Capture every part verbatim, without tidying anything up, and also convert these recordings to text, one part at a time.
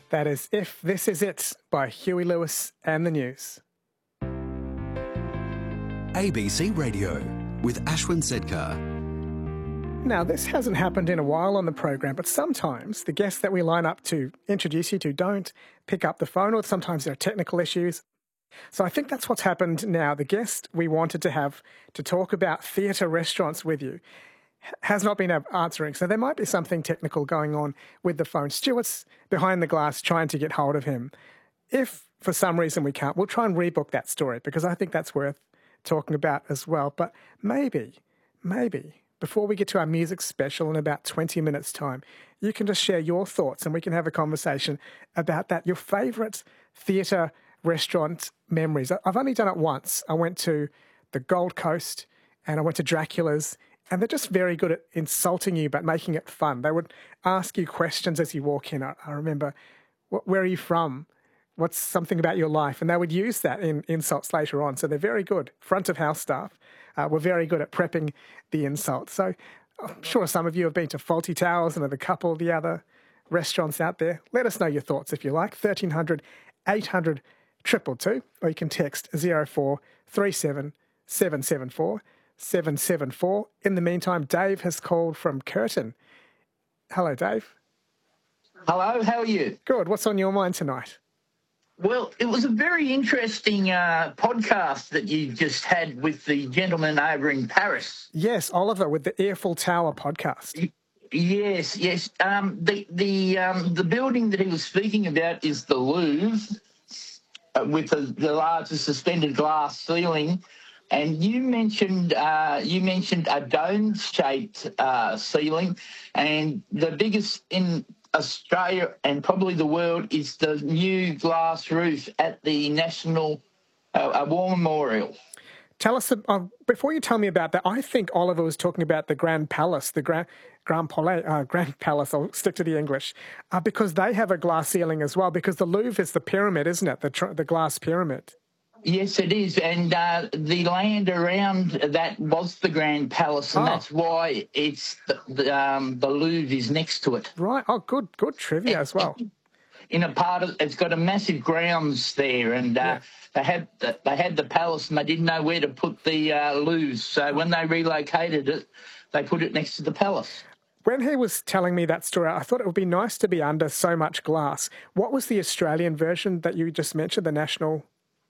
That is If This Is It by Huey Lewis and the News. A B C Radio with Ashwin Sedkar. Now, this hasn't happened in a while on the program, but sometimes the guests that we line up to introduce you to don't pick up the phone, or sometimes there are technical issues. So I think that's what's happened now. The guest we wanted to have to talk about theatre restaurants with you has not been answering. So there might be something technical going on with the phone. Stuart's behind the glass trying to get hold of him. If for some reason we can't, we'll try and rebook that story because I think that's worth talking about as well. But maybe, maybe before we get to our music special in about twenty minutes' time, you can just share your thoughts and we can have a conversation about that. Your favourite theatre restaurant memories. I've only done it once. I went to the Gold Coast and I went to Dracula's, and they're just very good at insulting you but making it fun. They would ask you questions as you walk in. I, I remember, where are you from? What's something about your life? And they would use that in insults later on. So they're very good. Front of house staff uh, were very good at prepping the insults. So I'm sure some of you have been to Fawlty Towers and a couple of the other restaurants out there. Let us know your thoughts if you like. thirteen hundred, eight hundred, two two two, or you can text zero four three seven seven seven four seven seven four. In the meantime, Dave has called from Curtin. Hello, Dave. Hello, how are you? Good. What's on your mind tonight? Well, it was a very interesting uh, podcast that you just had with the gentleman over in Paris. Yes, Oliver, with the Eiffel Tower podcast. Yes, yes. Um, the the um, the building that he was speaking about is the Louvre, uh, with the, the largest suspended glass ceiling. And you mentioned uh, you mentioned a dome-shaped uh, ceiling, and the biggest in Australia and probably the world is the new glass roof at the National uh, War Memorial. Tell us, uh, before you tell me about that, I think Oliver was talking about the Grand Palace, the Grand, Grand, Palais, uh, Grand Palace, I'll stick to the English, uh, because they have a glass ceiling as well, because the Louvre is the pyramid, isn't it, the, tr- the glass pyramid? Yes, it is, and uh, the land around that was the Grand Palace, and oh. that's why it's the, the, um, the Louvre is next to it. Right. Oh, good, good trivia it, as well. In a part of it's got a massive grounds there, and uh, yeah. they had the, they had the palace, and they didn't know where to put the uh, Louvre. So when they relocated it, they put it next to the palace. When he was telling me that story, I thought it would be nice to be under so much glass. What was the Australian version that you just mentioned, the National?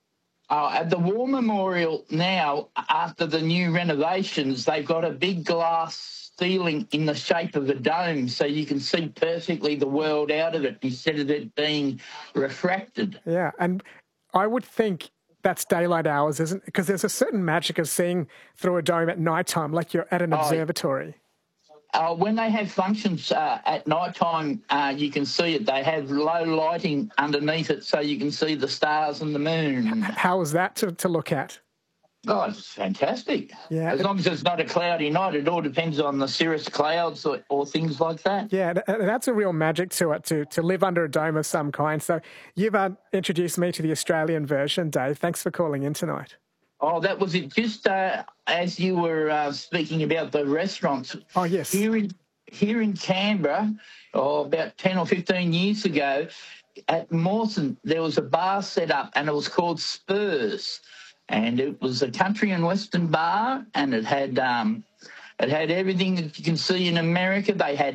Uh, at the War Memorial now, after the new renovations, they've got a big glass ceiling in the shape of a dome, so you can see perfectly the world out of it instead of it being refracted. Yeah, and I would think that's daylight hours, isn't it? Because there's a certain magic of seeing through a dome at night time, like you're at an oh, observatory. Uh, when they have functions uh, at night time, uh, you can see it. They have low lighting underneath it so you can see the stars and the moon. How is that to, to look at? Oh, it's fantastic. Yeah, as long as it's not a cloudy night, it all depends on the cirrus clouds or, or things like that. Yeah, that's a real magic to it, to, to live under a dome of some kind. So you've uh, introduced me to the Australian version, Dave. Thanks for calling in tonight. Oh, that was it. Just uh, as you were uh, speaking about the restaurants. Oh, yes. Here in, here in Canberra, oh, about ten or fifteen years ago, at Mawson, there was a bar set up and it was called Spurs. And it was a country and western bar, and it had um, it had everything that you can see in America. They had